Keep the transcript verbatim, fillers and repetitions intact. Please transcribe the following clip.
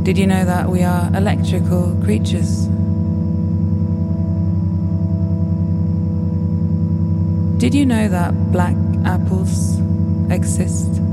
Did you know that we are electrical creatures? Did you know that black apples exist?